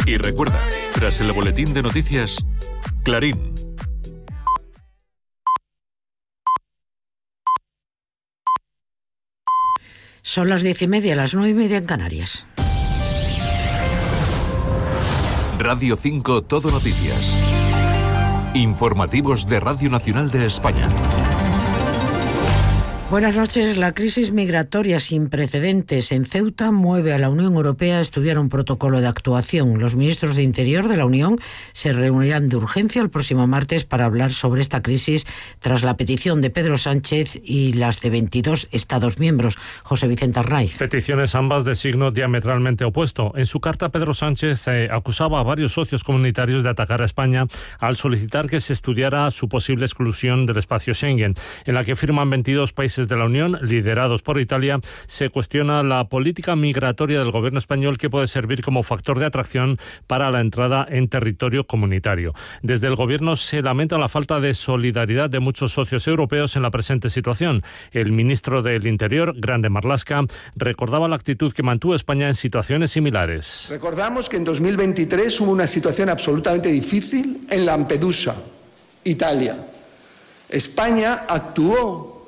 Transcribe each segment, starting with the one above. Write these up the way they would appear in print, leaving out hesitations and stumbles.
Y recuerda, tras el boletín de noticias, Clarín. Son las 10:30, las 9:30 en Canarias. Radio 5 Todo Noticias. Informativos de Radio Nacional de España. Buenas noches. La crisis migratoria sin precedentes en Ceuta mueve a la Unión Europea a estudiar un protocolo de actuación. Los ministros de Interior de la Unión se reunirán de urgencia el próximo martes para hablar sobre esta crisis tras la petición de Pedro Sánchez y las de 22 Estados miembros. José Vicente Arraiz. Peticiones ambas de signo diametralmente opuesto. En su carta, Pedro Sánchez acusaba a varios socios comunitarios de atacar a España al solicitar que se estudiara su posible exclusión del espacio Schengen, en la que firman 22 países de la Unión, liderados por Italia. Se cuestiona la política migratoria del gobierno español, que puede servir como factor de atracción para la entrada en territorio comunitario. Desde el gobierno se lamenta la falta de solidaridad de muchos socios europeos en la presente situación. El ministro del Interior, Grande Marlaska, recordaba la actitud que mantuvo España en situaciones similares. Recordamos que en 2023 hubo una situación absolutamente difícil en Lampedusa, Italia. España actuó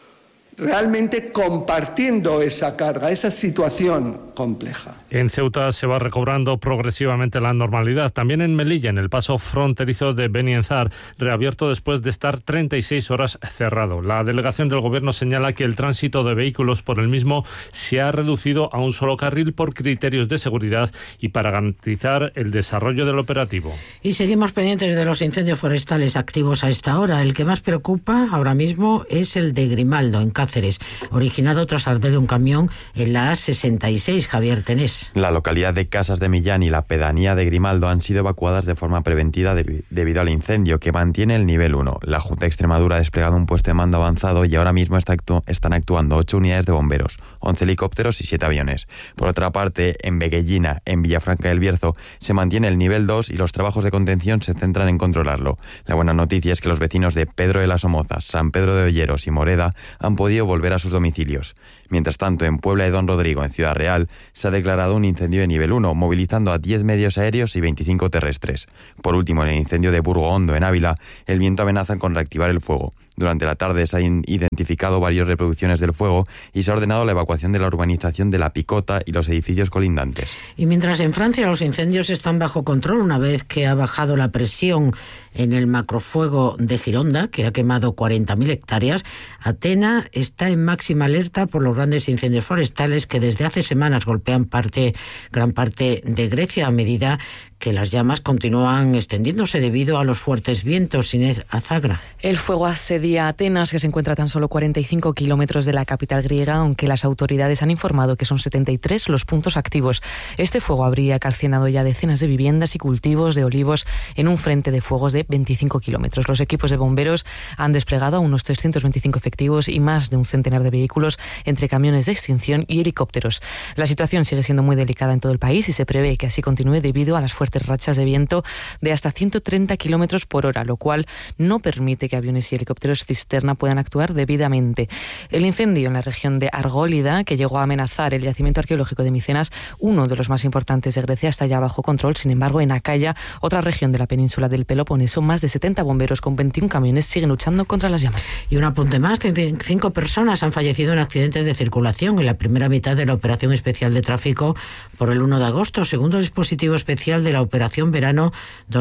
realmente compartiendo esa carga, esa situación compleja. En Ceuta se va recobrando progresivamente la normalidad. También en Melilla, en el paso fronterizo de Benienzar, reabierto después de estar 36 horas cerrado. La delegación del gobierno señala que el tránsito de vehículos por el mismo se ha reducido a un solo carril por criterios de seguridad y para garantizar el desarrollo del operativo. Y seguimos pendientes de los incendios forestales activos a esta hora. El que más preocupa ahora mismo es el de Grimaldo, en Cáceres, originado tras arder un camión en la A66. Javier Tenés. La localidad de Casas de Millán y la pedanía de Grimaldo han sido evacuadas de forma preventiva debido al incendio, que mantiene el nivel 1. La Junta de Extremadura ha desplegado un puesto de mando avanzado y ahora mismo están actuando 8 unidades de bomberos, 11 helicópteros y 7 aviones. Por otra parte, en Beguellina, en Villafranca del Bierzo, se mantiene el nivel 2 y los trabajos de contención se centran en controlarlo. La buena noticia es que los vecinos de Pedro de la Somoza, San Pedro de Olleros y Moreda han podido volver a sus domicilios. Mientras tanto, en Puebla de Don Rodrigo, en Ciudad Real, se ha declarado un incendio de nivel 1, movilizando a 10 medios aéreos y 25 terrestres. Por último, en el incendio de Burgo Hondo, en Ávila, el viento amenaza con reactivar el fuego. Durante la tarde se han identificado varias reproducciones del fuego y se ha ordenado la evacuación de la urbanización de La Picota y los edificios colindantes. Y mientras en Francia los incendios están bajo control, una vez que ha bajado la presión en el macrofuego de Gironda, que ha quemado 40.000 hectáreas, Atenas está en máxima alerta por los grandes incendios forestales que desde hace semanas golpean gran parte de Grecia, a medida que las llamas continúan extendiéndose debido a los fuertes vientos. Inés Azagra. El fuego asedia Atenas, que se encuentra a tan solo 45 kilómetros de la capital griega, aunque las autoridades han informado que son 73 los puntos activos. Este fuego habría calcinado ya decenas de viviendas y cultivos de olivos en un frente de fuegos de 25 kilómetros. Los equipos de bomberos han desplegado a unos 325 efectivos y más de un centenar de vehículos entre camiones de extinción y helicópteros. La situación sigue siendo muy delicada en todo el país y se prevé que así continúe debido a las fuertes rachas de viento de hasta 130 kilómetros por hora, lo cual no permite que aviones y helicópteros cisterna puedan actuar debidamente. El incendio en la región de Argólida, que llegó a amenazar el yacimiento arqueológico de Micenas, uno de los más importantes de Grecia, está ya bajo control. Sin embargo, en Acaya, otra región de la península del Peloponeso, más de 70 bomberos con 21 camiones siguen luchando contra las llamas. Y un apunte más: 5 personas han fallecido en accidentes de circulación en la primera mitad de la operación especial de tráfico por el 1 de agosto, segundo dispositivo especial de la Operación Verano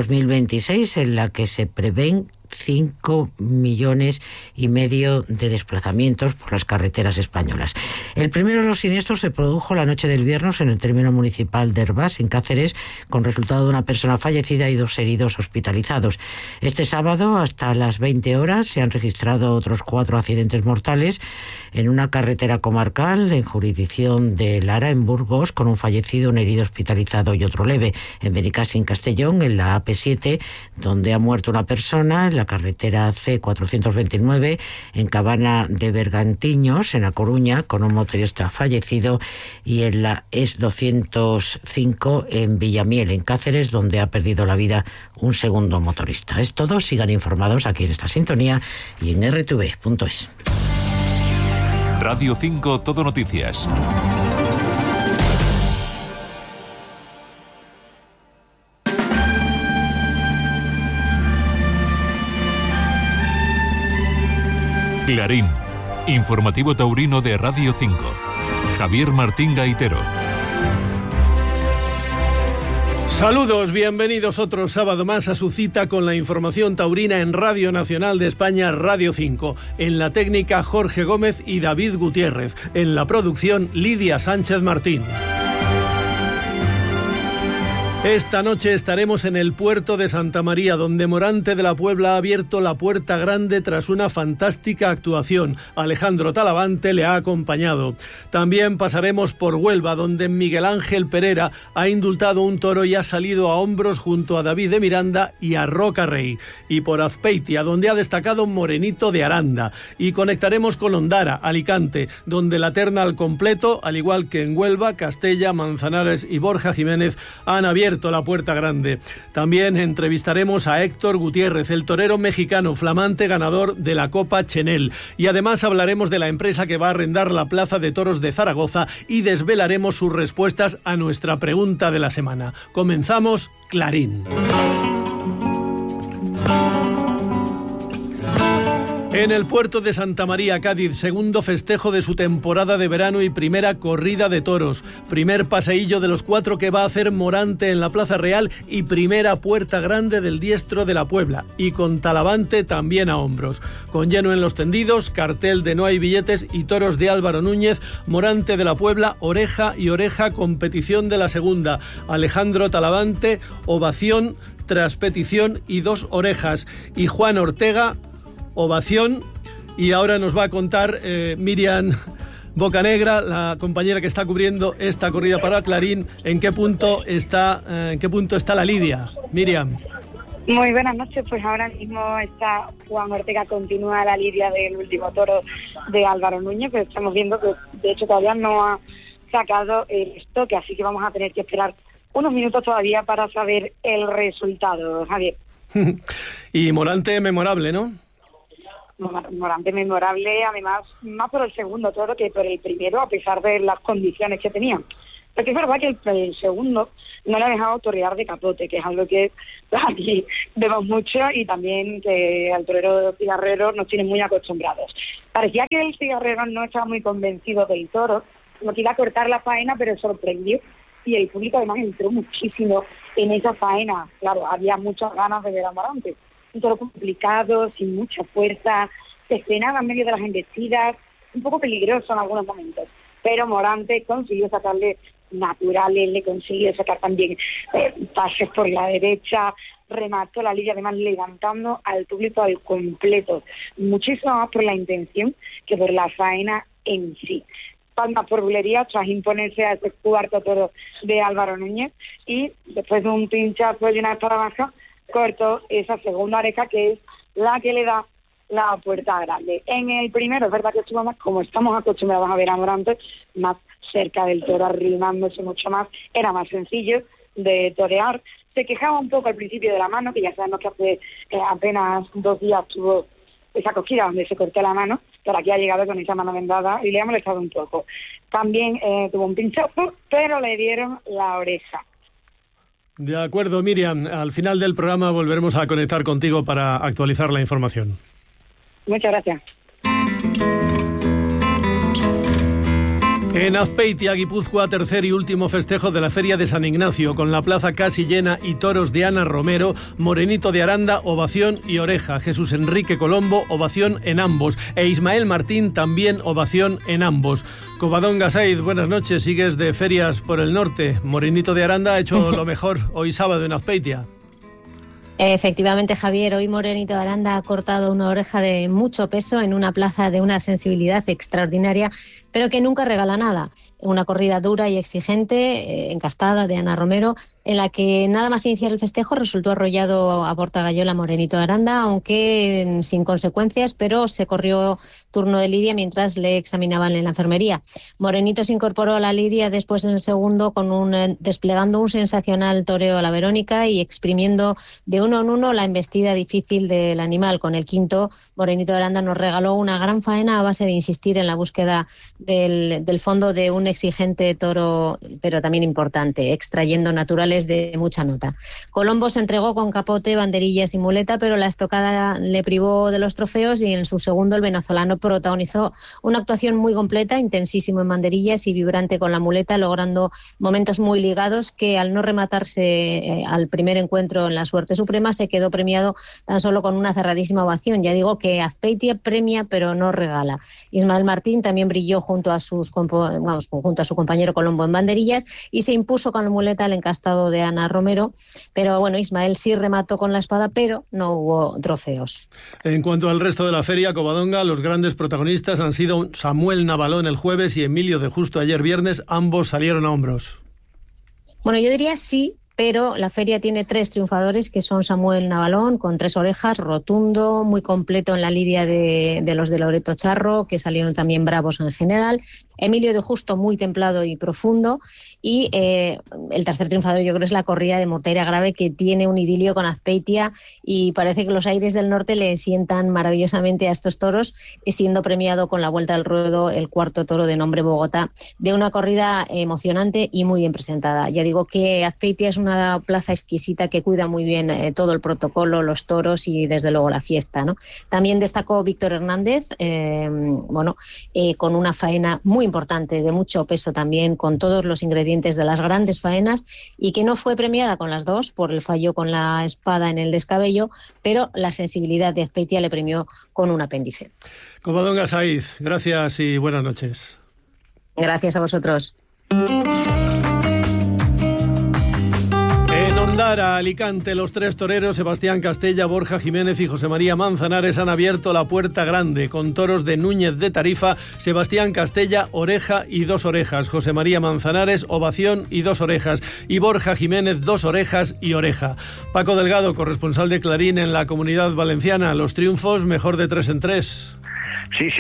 2026, en la que se prevén 5,5 millones de desplazamientos por las carreteras españolas. El primero de los siniestros se produjo la noche del viernes en el término municipal de Herbás, en Cáceres, con resultado de una persona fallecida y 2 heridos hospitalizados. Este sábado, hasta las 20 horas, se han registrado otros 4 accidentes mortales en una carretera comarcal en jurisdicción de Lara, en Burgos, con un fallecido, un herido hospitalizado y otro leve. En Benicàssim, Castellón, en la AP7, donde ha muerto una persona, en la carretera C429, en Cabana de Bergantiños, en A Coruña, con un motorista fallecido, y en la S205 en Villamiel, en Cáceres, donde ha perdido la vida un segundo motorista. Es todo. Sigan informados aquí en esta sintonía y en rtv.es. Radio 5 Todo Noticias. todo noticias. Clarín, informativo taurino de Radio 5. Javier Martín Gaitero. Saludos, bienvenidos otro sábado más a su cita con la información taurina en Radio Nacional de España, Radio 5. En la técnica, Jorge Gómez y David Gutiérrez. En la producción, Lidia Sánchez Martín. Esta noche estaremos en el puerto de Santa María, donde Morante de la Puebla ha abierto la puerta grande tras una fantástica actuación. Alejandro Talavante le ha acompañado. También pasaremos por Huelva, donde Miguel Ángel Pereira ha indultado un toro y ha salido a hombros junto a David de Miranda y a Roca Rey. Y por Azpeitia, donde ha destacado Morenito de Aranda. Y conectaremos con Ondara, Alicante, donde la terna al completo, al igual que en Huelva, Castella, Manzanares y Borja Jiménez, han abierto la puerta grande. También entrevistaremos a Héctor Gutiérrez, el torero mexicano, flamante ganador de la Copa Chenel. Y además hablaremos de la empresa que va a arrendar la Plaza de Toros de Zaragoza y desvelaremos sus respuestas a nuestra pregunta de la semana. Comenzamos Clarín. En el puerto de Santa María, Cádiz, segundo festejo de su temporada de verano y primera corrida de toros. Primer paseillo de los 4 que va a hacer Morante en la Plaza Real y primera puerta grande del diestro de la Puebla. Y con Talavante también a hombros. Con lleno en los tendidos, cartel de No hay billetes y toros de Álvaro Núñez, Morante de la Puebla, oreja y oreja, competición de la segunda. Alejandro Talavante, ovación tras petición y 2 orejas. Y Juan Ortega, ovación. Y ahora nos va a contar Miriam Bocanegra, la compañera que está cubriendo esta corrida para Clarín, en qué punto está la lidia. Miriam. Muy buenas noches, pues ahora mismo está Juan Ortega, continúa la lidia del último toro de Álvaro Núñez, pero estamos viendo que de hecho todavía no ha sacado el estoque, así que vamos a tener que esperar unos minutos todavía para saber el resultado, Javier. Y Morante memorable, ¿no? Morante memorable, además, más por el segundo toro que por el primero, a pesar de las condiciones que tenía. Porque es verdad que el segundo no le ha dejado torear de capote, que es algo que aquí vemos mucho, y también que al torero cigarrero nos tienen muy acostumbrados. Parecía que el cigarrero no estaba muy convencido del toro, como que iba a cortar la faena, pero sorprendió, y el público además entró muchísimo en esa faena. Claro, había muchas ganas de ver a Morante. Un toro complicado, sin mucha fuerza, se estrenaba en medio de las embestidas, un poco peligroso en algunos momentos. Pero Morante consiguió sacarle naturales, le consiguió sacar también pases por la derecha, remató la lidia además levantando al público al completo. Muchísimo más por la intención que por la faena en sí. Palmas por bulería tras imponerse a ese cuarto toro de Álvaro Núñez, y después de un pinchazo y una espada baja, cortó esa segunda oreja, que es la que le da la puerta grande. En el primero es verdad que estuvo más, como estamos acostumbrados a ver a Morante, más cerca del toro, arrimándose mucho más, era más sencillo de torear. Se quejaba un poco al principio de la mano, que ya sabemos que hace apenas 2 días tuvo esa cosquilla donde se cortó la mano, pero aquí ha llegado con esa mano vendada y le ha molestado un poco. También tuvo un pinchazo, pero le dieron la oreja. De acuerdo, Miriam. Al final del programa volveremos a conectar contigo para actualizar la información. Muchas gracias. En Azpeitia, Guipúzcoa, tercer y último festejo de la Feria de San Ignacio, con la plaza casi llena y toros de Ana Romero, Morenito de Aranda, ovación y oreja, Jesús Enrique Colombo, ovación en ambos, e Ismael Martín, también ovación en ambos. Covadonga Said, buenas noches, sigues de ferias por el norte. Morenito de Aranda ha hecho lo mejor hoy sábado en Azpeitia. Efectivamente, Javier, hoy Morenito de Aranda ha cortado una oreja de mucho peso en una plaza de una sensibilidad extraordinaria, pero que nunca regala nada. Una corrida dura y exigente, encastada, de Ana Romero, en la que nada más iniciar el festejo resultó arrollado a Portagayola Morenito de Aranda, aunque sin consecuencias, pero se corrió turno de lidia mientras le examinaban en la enfermería. Morenito se incorporó a la lidia después en el segundo desplegando un sensacional toreo a la Verónica y exprimiendo de uno en uno la embestida difícil del animal. Con el quinto, Morenito de Aranda nos regaló una gran faena a base de insistir en la búsqueda del fondo de un exigente toro, pero también importante, extrayendo naturales de mucha nota. Colombo se entregó con capote, banderillas y muleta, pero la estocada le privó de los trofeos y en su segundo el venezolano protagonizó una actuación muy completa, intensísimo en banderillas y vibrante con la muleta, logrando momentos muy ligados que al no rematarse al primer encuentro en la suerte suprema se quedó premiado tan solo con una cerradísima ovación. Ya digo que Azpeitia premia pero no regala. Ismael Martín también brilló junto a su compañero Colombo en banderillas y se impuso con la muleta al encastado de Ana Romero, pero bueno, Ismael sí remató con la espada, pero no hubo trofeos. En cuanto al resto de la feria, Covadonga, los grandes protagonistas han sido Samuel Navalón el jueves y Emilio de Justo ayer viernes, ambos salieron a hombros. Bueno, yo diría sí, pero la feria tiene 3 triunfadores, que son Samuel Navalón, con 3 orejas, rotundo, muy completo en la lidia de los de Loreto Charro, que salieron también bravos en general. Emilio de Justo, muy templado y profundo. Y el tercer triunfador, yo creo, es la corrida de Morteira Grave, que tiene un idilio con Azpeitia y parece que los aires del norte le sientan maravillosamente a estos toros, siendo premiado con la vuelta al ruedo el cuarto toro de nombre Bogotá, de una corrida emocionante y muy bien presentada. Ya digo que Azpeitia es una plaza exquisita que cuida muy bien todo el protocolo, los toros y desde luego la fiesta, ¿no? También destacó Víctor Hernández, con una faena muy importante, de mucho peso también, con todos los ingredientes de las grandes faenas, y que no fue premiada con las 2 por el fallo con la espada en el descabello, pero la sensibilidad de Azpeitia le premió con un apéndice. Covadonga Saiz, gracias y buenas noches. Gracias a vosotros. A Alicante, los 3 toreros, Sebastián Castella, Borja Jiménez y José María Manzanares, han abierto la puerta grande con toros de Núñez de Tarifa. Sebastián Castella, oreja y 2 orejas. José María Manzanares, ovación y 2 orejas. Y Borja Jiménez, 2 orejas y oreja. Paco Delgado, corresponsal de Clarín en la Comunidad Valenciana. Los triunfos mejor de 3 en 3. Sí,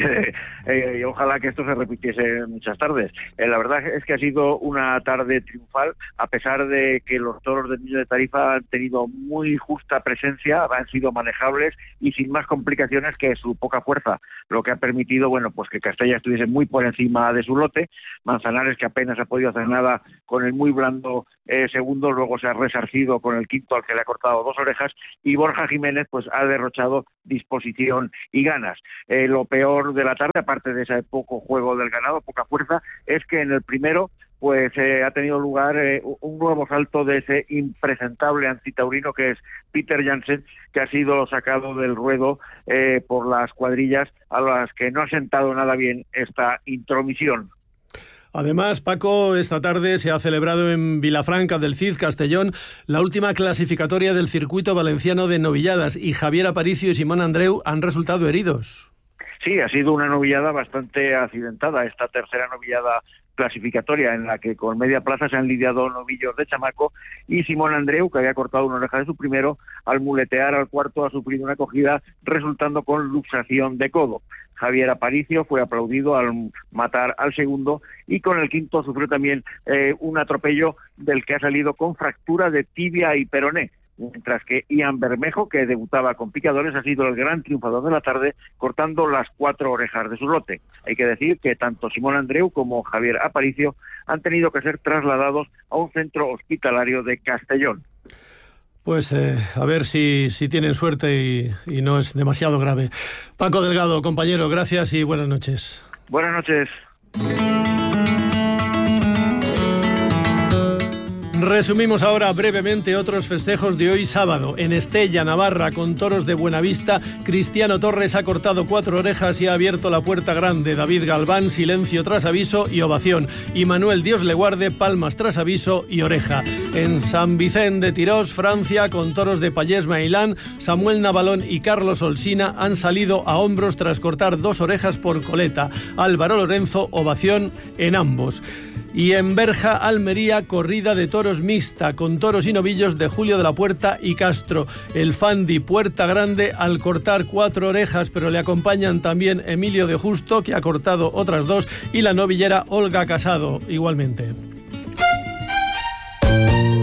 y ojalá que esto se repitiese muchas tardes. La verdad es que ha sido una tarde triunfal, a pesar de que los toros de Núñez de Tarifa han tenido muy justa presencia, han sido manejables y sin más complicaciones que su poca fuerza, lo que ha permitido, pues que Castella estuviese muy por encima de su lote. Manzanares, que apenas ha podido hacer nada con el muy blando segundo, luego se ha resarcido con el quinto, al que le ha cortado 2 orejas, y Borja Jiménez pues ha derrochado disposición y ganas. Lo peor de la tarde, aparte de ese poco juego del ganado, poca fuerza, es que en el primero ha tenido lugar un nuevo salto de ese impresentable antitaurino que es Peter Jansen, que ha sido sacado del ruedo por las cuadrillas a las que no ha sentado nada bien esta intromisión. Además, Paco, esta tarde se ha celebrado en Vilafranca del Cid, Castellón, la última clasificatoria del circuito valenciano de novilladas, y Javier Aparicio y Simón Andreu han resultado heridos. Sí, ha sido una novillada bastante accidentada, esta tercera novillada clasificatoria en la que con media plaza se han lidiado novillos de chamaco, y Simón Andreu, que había cortado una oreja de su primero, al muletear al cuarto ha sufrido una cogida resultando con luxación de codo. Javier Aparicio fue aplaudido al matar al segundo, y con el quinto sufrió también un atropello del que ha salido con fractura de tibia y peroné, mientras que Ian Bermejo, que debutaba con picadores, ha sido el gran triunfador de la tarde, cortando las 4 orejas de su lote. Hay que decir que tanto Simón Andreu como Javier Aparicio han tenido que ser trasladados a un centro hospitalario de Castellón. Pues a ver si tienen suerte y no es demasiado grave. Paco Delgado, compañero, gracias y buenas noches. Buenas noches. Resumimos ahora brevemente otros festejos de hoy sábado. En Estella, Navarra, con toros de Buenavista, Cristiano Torres ha cortado 4 orejas y ha abierto la puerta grande. David Galván, silencio tras aviso y ovación. Y Manuel Dios le guarde, palmas tras aviso y oreja. En San Vicente de Tirós, Francia, con toros de Pallés Mailán, Samuel Navalón y Carlos Olsina han salido a hombros tras cortar 2 orejas por coleta. Álvaro Lorenzo, ovación en ambos. Y en Berja, Almería, corrida de toros mixta, con toros y novillos de Julio de la Puerta y Castro. El Fandi Puerta Grande al cortar 4 orejas, pero le acompañan también Emilio de Justo, que ha cortado otras 2, y la novillera Olga Casado, igualmente.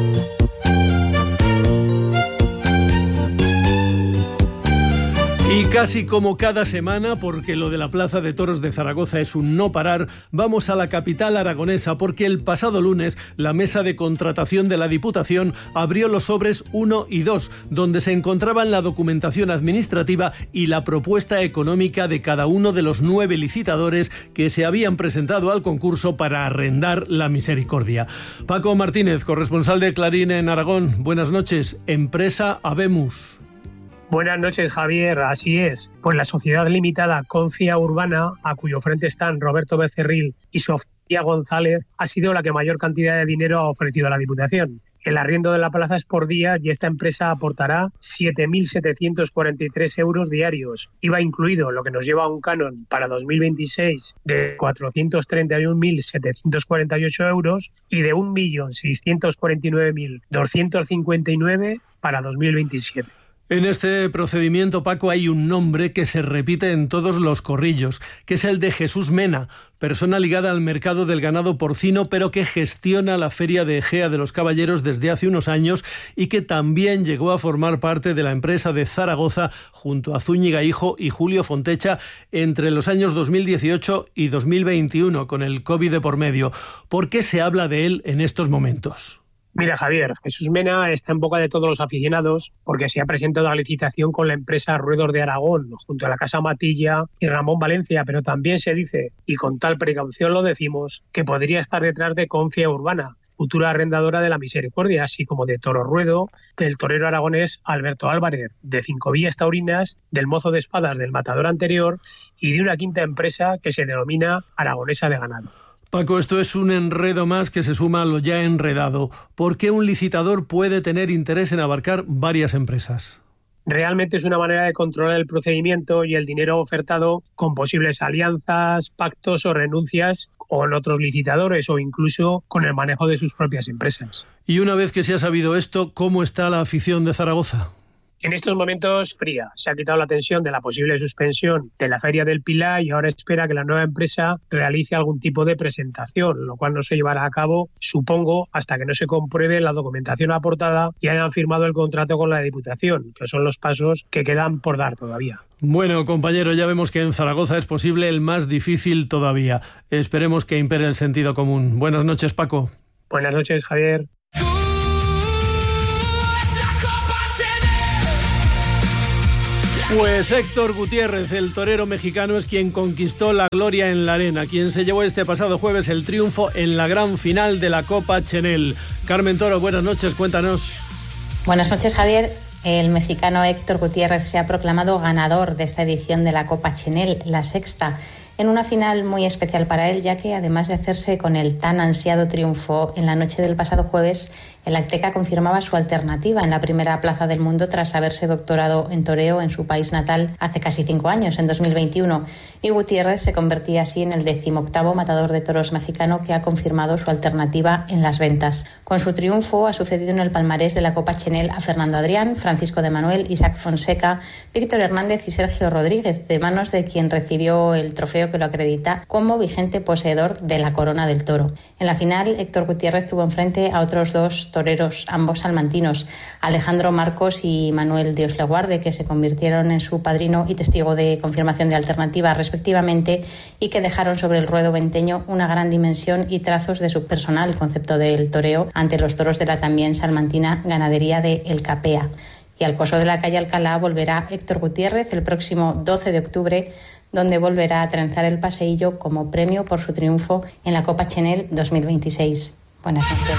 Y Casi como cada semana, porque lo de la Plaza de Toros de Zaragoza es un no parar, vamos a la capital aragonesa, porque el pasado lunes la mesa de contratación de la Diputación abrió los sobres 1 y 2, donde se encontraban la documentación administrativa y la propuesta económica de cada uno de los 9 licitadores que se habían presentado al concurso para arrendar la Misericordia. Paco Martínez, corresponsal de Clarín en Aragón. Buenas noches. Empresa Habemus. Buenas noches, Javier. Así es. Pues la sociedad limitada Confia Urbana, a cuyo frente están Roberto Becerril y Sofía González, ha sido la que mayor cantidad de dinero ha ofrecido a la Diputación. El arriendo de la plaza es por día y esta empresa aportará 7.743 euros diarios. IVA incluido, lo que nos lleva a un canon para 2026 de 431.748 euros y de 1.649.259 para 2027. En este procedimiento, Paco, hay un nombre que se repite en todos los corrillos, que es el de Jesús Mena, persona ligada al mercado del ganado porcino, pero que gestiona la Feria de Egea de los Caballeros desde hace unos años y que también llegó a formar parte de la empresa de Zaragoza junto a Zúñiga Hijo y Julio Fontecha entre los años 2018 y 2021, con el COVID de por medio. ¿Por qué se habla de él en estos momentos? Mira, Javier, Jesús Mena está en boca de todos los aficionados porque se ha presentado a licitación con la empresa Ruedos de Aragón, junto a la Casa Matilla y Ramón Valencia, pero también se dice, y con tal precaución lo decimos, que podría estar detrás de Confia Urbana, futura arrendadora de la Misericordia, así como de Toro Ruedo, del torero aragonés Alberto Álvarez, de Cinco Vías Taurinas, del Mozo de Espadas del matador anterior y de una quinta empresa que se denomina Aragonesa de Ganado. Paco, esto es un enredo más que se suma a lo ya enredado. ¿Por qué un licitador puede tener interés en abarcar varias empresas? Realmente es una manera de controlar el procedimiento y el dinero ofertado con posibles alianzas, pactos o renuncias con otros licitadores o incluso con el manejo de sus propias empresas. Y una vez que se ha sabido esto, ¿cómo está la afición de Zaragoza? En estos momentos fría. Se ha quitado la tensión de la posible suspensión de la Feria del Pilar y ahora espera que la nueva empresa realice algún tipo de presentación, lo cual no se llevará a cabo, supongo, hasta que no se compruebe la documentación aportada y hayan firmado el contrato con la Diputación, que son los pasos que quedan por dar todavía. Bueno, compañero, ya vemos que en Zaragoza es posible el más difícil todavía. Esperemos que impere el sentido común. Buenas noches, Paco. Buenas noches, Javier. Pues Héctor Gutiérrez, el torero mexicano, es quien conquistó la gloria en la arena, quien se llevó este pasado jueves el triunfo en la gran final de la Copa Chenel. Carmen Toro, buenas noches, cuéntanos. Buenas noches, Javier. El mexicano Héctor Gutiérrez se ha proclamado ganador de esta edición de la Copa Chenel, la sexta, en una final muy especial para él, ya que además de hacerse con el tan ansiado triunfo en la noche del pasado jueves, el azteca confirmaba su alternativa en la primera plaza del mundo tras haberse doctorado en toreo en su país natal hace casi 5 años, en 2021, y Gutiérrez se convertía así en el 18º matador de toros mexicano que ha confirmado su alternativa en las ventas. Con su triunfo ha sucedido en el palmarés de la Copa Chenel a Fernando Adrián, Francisco de Manuel, Isaac Fonseca, Víctor Hernández y Sergio Rodríguez, de manos de quien recibió el trofeo que lo acredita como vigente poseedor de la corona del toro. En la final, Héctor Gutiérrez tuvo enfrente a otros 2 toreros, ambos salmantinos, Alejandro Marcos y Manuel Dios le guarde, que se convirtieron en su padrino y testigo de confirmación de alternativa respectivamente, y que dejaron sobre el ruedo venteño una gran dimensión y trazos de su personal concepto del toreo ante los toros de la también salmantina ganadería de El Capea. Y al coso de la calle Alcalá volverá Héctor Gutiérrez el próximo 12 de octubre, donde volverá a trenzar el paseillo como premio por su triunfo en la Copa Chenel 2026. Buenas noches.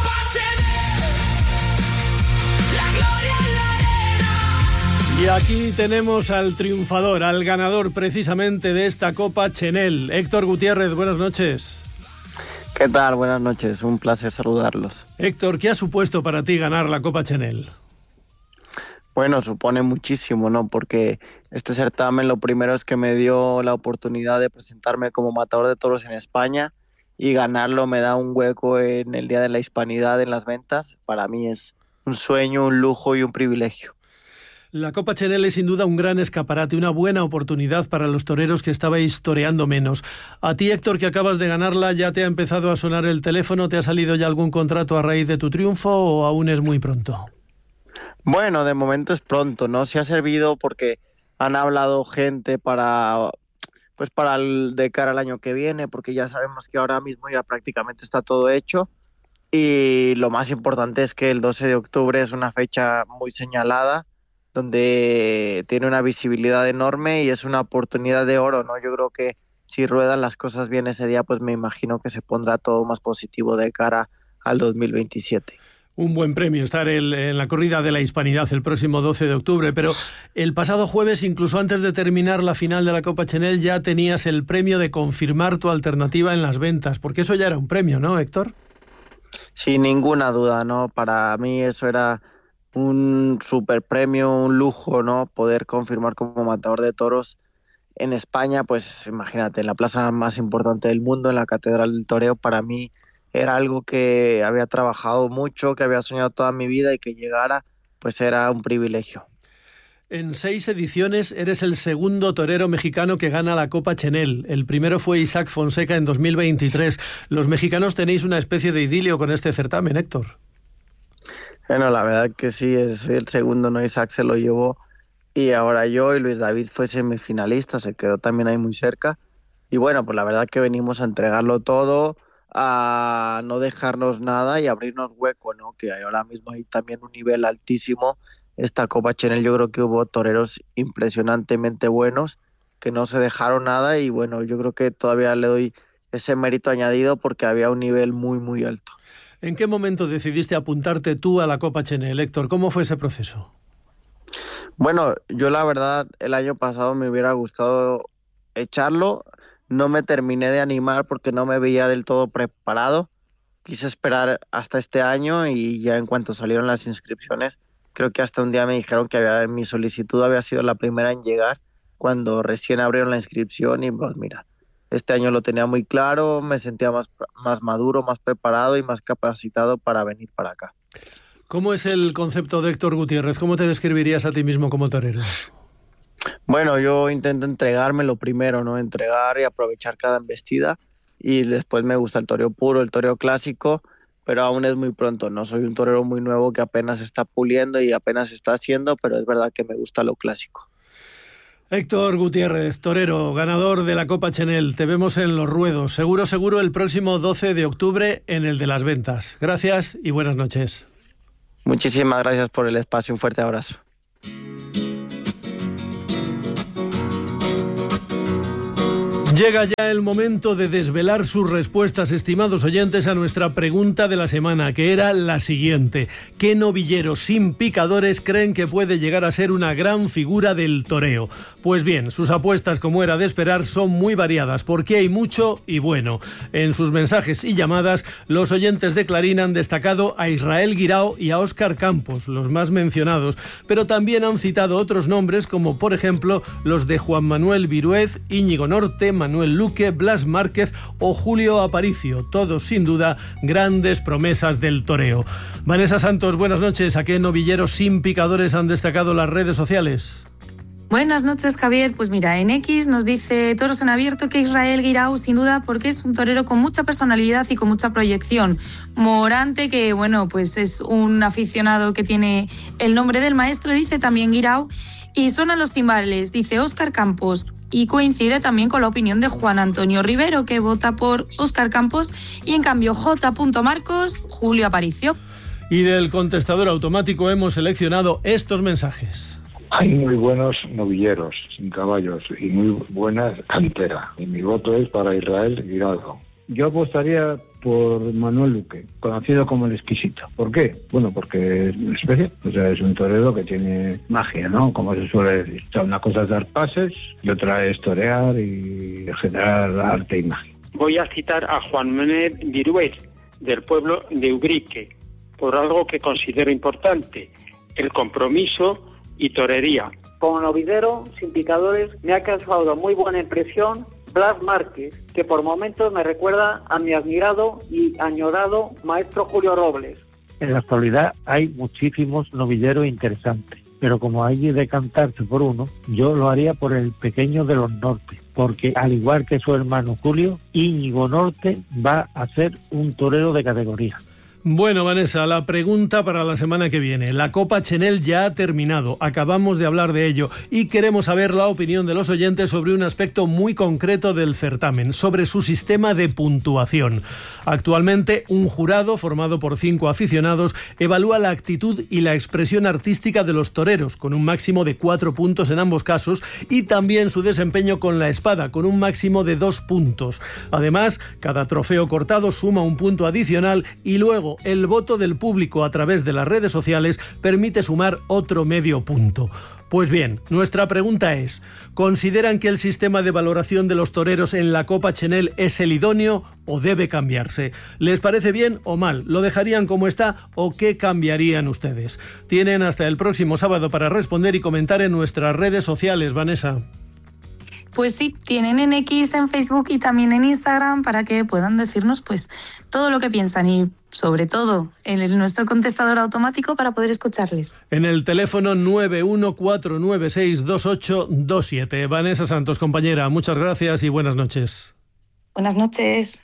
Y aquí tenemos al triunfador, al ganador precisamente de esta Copa Chenel. Héctor Gutiérrez, buenas noches. ¿Qué tal? Buenas noches, un placer saludarlos. Héctor, ¿qué ha supuesto para ti ganar la Copa Chenel? Bueno, supone muchísimo, ¿no? Porque este certamen lo primero es que me dio la oportunidad de presentarme como matador de toros en España, y ganarlo me da un hueco en el Día de la Hispanidad en las ventas. Para mí es un sueño, un lujo y un privilegio. La Copa Chenel es sin duda un gran escaparate, una buena oportunidad para los toreros que estabais toreando menos. A ti, Héctor, que acabas de ganarla, ¿ya te ha empezado a sonar el teléfono? ¿Te ha salido ya algún contrato a raíz de tu triunfo o aún es muy pronto? Bueno, de momento es pronto, ¿no? Sí ha servido porque han hablado gente de cara al año que viene, porque ya sabemos que ahora mismo ya prácticamente está todo hecho. Y lo más importante es que el 12 de octubre es una fecha muy señalada, donde tiene una visibilidad enorme y es una oportunidad de oro, ¿no? Yo creo que si ruedan las cosas bien ese día, pues me imagino que se pondrá todo más positivo de cara al 2027. Un buen premio estar en la corrida de la Hispanidad el próximo 12 de octubre, pero el pasado jueves, incluso antes de terminar la final de la Copa Chenel, ya tenías el premio de confirmar tu alternativa en las ventas, porque eso ya era un premio, ¿no, Héctor? Sin ninguna duda, ¿no? Para mí eso era un super premio, un lujo, ¿no? Poder confirmar como matador de toros en España, pues imagínate, en la plaza más importante del mundo, en la Catedral del Toreo, para mí era algo que había trabajado mucho, que había soñado toda mi vida y que llegara, pues era un privilegio. En 6 ediciones eres el segundo torero mexicano que gana la Copa Chenel. El primero fue Isaac Fonseca en 2023. Los mexicanos tenéis una especie de idilio con este certamen, Héctor. Bueno, la verdad que sí, soy el segundo, ¿no? Isaac se lo llevó y ahora yo, y Luis David fue semifinalista, se quedó también ahí muy cerca. Y bueno, pues la verdad que venimos a entregarlo todo, a no dejarnos nada y abrirnos hueco, ¿no? Que ahora mismo hay también un nivel altísimo. Esta Copa Chenel yo creo que hubo toreros impresionantemente buenos que no se dejaron nada y bueno, yo creo que todavía le doy ese mérito añadido porque había un nivel muy, muy alto. ¿En qué momento decidiste apuntarte tú a la Copa Chenel, Héctor? ¿Cómo fue ese proceso? Bueno, yo la verdad el año pasado me hubiera gustado echarlo, no me terminé de animar porque no me veía del todo preparado, quise esperar hasta este año y ya en cuanto salieron las inscripciones, creo que hasta un día me dijeron que mi solicitud había sido la primera en llegar cuando recién abrieron la inscripción y pues mira, este año lo tenía muy claro, me sentía más maduro, más preparado y más capacitado para venir para acá. ¿Cómo es el concepto de Héctor Gutiérrez? ¿Cómo te describirías a ti mismo como torero? Bueno, yo intento entregarme lo primero, ¿no? Entregar y aprovechar cada embestida y después me gusta el toreo puro, el toreo clásico, pero aún es muy pronto, ¿no? Soy un torero muy nuevo que apenas está puliendo y apenas está haciendo, pero es verdad que me gusta lo clásico. Héctor Gutiérrez, torero, ganador de la Copa Chenel. Te vemos en los ruedos. Seguro el próximo 12 de octubre en el de las ventas. Gracias y buenas noches. Muchísimas gracias por el espacio. Un fuerte abrazo. Llega ya el momento de desvelar sus respuestas, estimados oyentes, a nuestra pregunta de la semana, que era la siguiente. ¿Qué novillero sin picadores creen que puede llegar a ser una gran figura del toreo? Pues bien, sus apuestas, como era de esperar, son muy variadas, porque hay mucho y bueno. En sus mensajes y llamadas, los oyentes de Clarín han destacado a Israel Guirao y a Óscar Campos, los más mencionados, pero también han citado otros nombres, como por ejemplo los de Juan Manuel Viruez, Íñigo Norte, Manuel Luque, Blas Márquez o Julio Aparicio, todos sin duda grandes promesas del toreo. Vanessa Santos, buenas noches. ¿A qué novilleros sin picadores han destacado las redes sociales? Buenas noches, Javier. Pues mira, en X nos dice Toros en Abierto que Israel Guirao, sin duda, porque es un torero con mucha personalidad y con mucha proyección. Morante, que bueno, pues es un aficionado que tiene el nombre del maestro, dice también Guirao. Y suenan los timbales, dice Óscar Campos. Y coincide también con la opinión de Juan Antonio Rivero, que vota por Óscar Campos, y en cambio J. Marcos, Julio Aparicio. Y del contestador automático hemos seleccionado estos mensajes. Hay muy buenos novilleros sin caballos y muy buena cantera. Y mi voto es para Israel Guirao. Yo apostaría por Manuel Luque, conocido como el Exquisito. ¿Por qué? Bueno, porque es una especie, o sea, es un torero que tiene magia, ¿no? Como se suele decir. O sea, una cosa es dar pases y otra es torear y generar arte y magia. Voy a citar a Juan Manuel Viruez, del pueblo de Ubrique, por algo que considero importante, el compromiso y torería. Como novillero sin picadores me ha causado muy buena impresión Blas Márquez, que por momentos me recuerda a mi admirado y añorado maestro Julio Robles. En la actualidad hay muchísimos novilleros interesantes, pero como hay que decantarse por uno, yo lo haría por el pequeño de los Nortes, porque al igual que su hermano Julio, Íñigo Norte va a ser un torero de categoría. Bueno, Vanessa, la pregunta para la semana que viene. La Copa Chenel ya ha terminado, acabamos de hablar de ello y queremos saber la opinión de los oyentes sobre un aspecto muy concreto del certamen, sobre su sistema de puntuación. Actualmente, un jurado formado por 5 aficionados evalúa la actitud y la expresión artística de los toreros, con un máximo de 4 puntos en ambos casos, y también su desempeño con la espada, con un máximo de 2 puntos. Además, cada trofeo cortado suma un punto adicional y luego el voto del público a través de las redes sociales permite sumar otro medio punto. Pues bien, nuestra pregunta es: ¿consideran que el sistema de valoración de los toreros en la Copa Chenel es el idóneo o debe cambiarse? ¿Les parece bien o mal? ¿Lo dejarían como está o qué cambiarían ustedes? Tienen hasta el próximo sábado para responder y comentar en nuestras redes sociales, Vanessa. Pues sí, tienen en X, en Facebook y también en Instagram para que puedan decirnos pues todo lo que piensan y sobre todo en nuestro contestador automático para poder escucharles. En el teléfono 914962827. Vanessa Santos, compañera, muchas gracias y buenas noches. Buenas noches.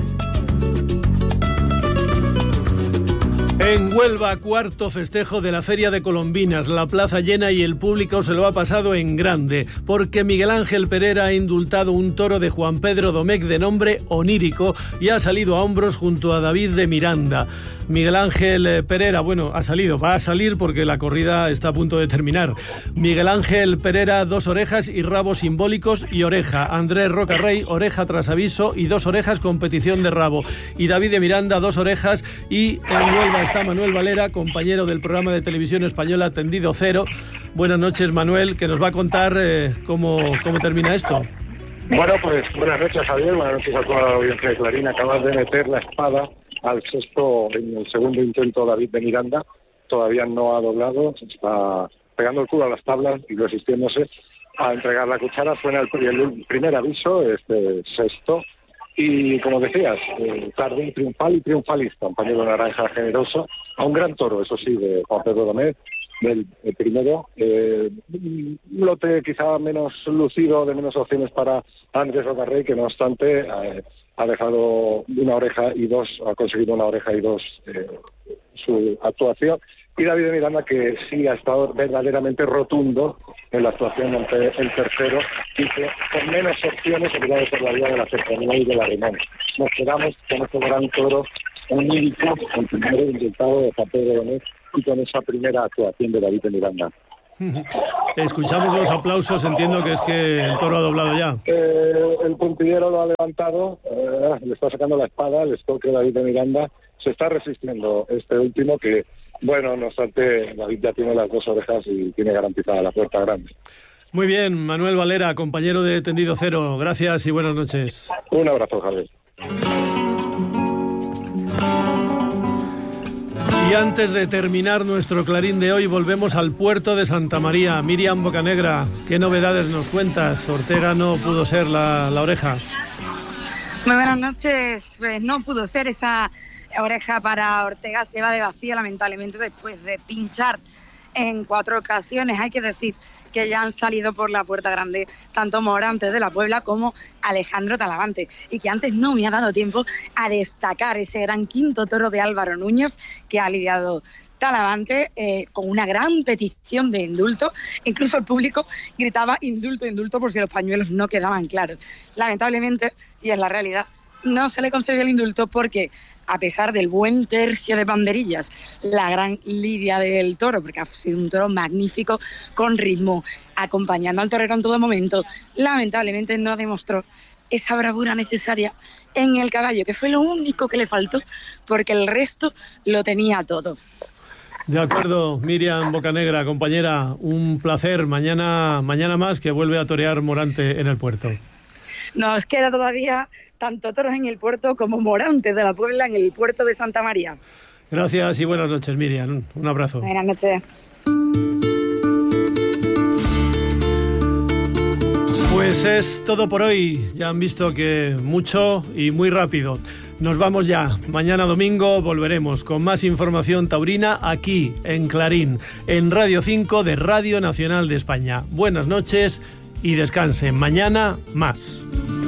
En Huelva, cuarto festejo de la Feria de Colombinas, la plaza llena y el público se lo ha pasado en grande, porque Miguel Ángel Pereira ha indultado un toro de Juan Pedro Domecq de nombre Onírico y ha salido a hombros junto a David de Miranda. Miguel Ángel Pereira, va a salir porque la corrida está a punto de terminar. Miguel Ángel Pereira, 2 orejas y rabos simbólicos y oreja. Andrés Rocarrey, oreja tras aviso y 2 orejas con petición de rabo. Y David de Miranda, 2 orejas. Y en Huelva está Manuel Valera, compañero del programa de televisión española Tendido Cero. Buenas noches, Manuel, que nos va a contar cómo termina esto. Bueno, pues buenas noches, Javier, buenas noches a toda la audiencia de Clarín. Acabas de meter la espada al sexto, en el segundo intento, David de Miranda. Todavía no ha doblado, se está pegando el culo a las tablas y resistiéndose a entregar la cuchara. Suena el primer aviso, sexto. Y como decías, tarde triunfal y triunfalista, un pañuelo naranja generoso, a un gran toro, eso sí, de Juan Pedro Domecq, del primero. Un lote quizá menos lucido, de menos opciones para Andrés Rocarrey, que no obstante ha dejado una oreja y 2, ha conseguido una oreja y 2 su actuación. Y David de Miranda, que sí ha estado verdaderamente rotundo en la actuación ante el tercero, y que con menos opciones se hubiera por la vía de la cercanía y de la rimón. Nos quedamos con este gran toro onírico, el primero intentado de Juan Pedro Domecq, y con esa primera actuación de David de Miranda. Escuchamos los aplausos, entiendo que es que el toro ha doblado ya. El puntillero lo ha levantado, le está sacando la espada, el estoque de David de Miranda. Se está resistiendo este último que, bueno, no obstante, David ya tiene las 2 orejas y tiene garantizada la puerta grande. Muy bien, Manuel Valera, compañero de Tendido Cero. Gracias y buenas noches. Un abrazo, Javier. Y antes de terminar nuestro Clarín de hoy, volvemos al puerto de Santa María. Miriam Bocanegra, ¿qué novedades nos cuentas? Ortega no pudo ser la oreja. Muy buenas noches. Pues no pudo ser esa oreja para Ortega, se va de vacío lamentablemente después de pinchar en 4 ocasiones. Hay que decir que ya han salido por la puerta grande tanto Morante de la Puebla como Alejandro Talavante, y que antes no me ha dado tiempo a destacar ese gran quinto toro de Álvaro Núñez que ha lidiado Talavante con una gran petición de indulto. Incluso el público gritaba indulto, indulto, por si los pañuelos no quedaban claros. Lamentablemente, y es la realidad, no se le concedió el indulto porque, a pesar del buen tercio de banderillas, la gran lidia del toro, porque ha sido un toro magnífico, con ritmo, acompañando al torero en todo momento, lamentablemente no demostró esa bravura necesaria en el caballo, que fue lo único que le faltó, porque el resto lo tenía todo. De acuerdo, Miriam Bocanegra, compañera, un placer. Mañana más, que vuelve a torear Morante en el puerto. Nos queda todavía tanto toros en el puerto como Morante de la Puebla en el puerto de Santa María. Gracias y buenas noches, Miriam. Un abrazo. Buenas noches. Pues es todo por hoy. Ya han visto que mucho y muy rápido. Nos vamos ya. Mañana domingo volveremos con más información taurina aquí en Clarín, en Radio 5 de Radio Nacional de España. Buenas noches y descansen. Mañana más.